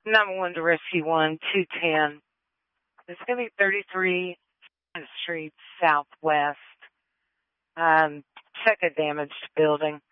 911 to Rescue 1, 210. It's going to be 33 Street Southwest. Check a damaged building.